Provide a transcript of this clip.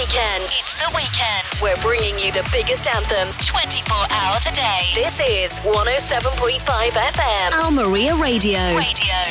weekend. It's the weekend. We're bringing you the biggest anthems 24 hours a day. This is 107.5 FM. Almeria Radio.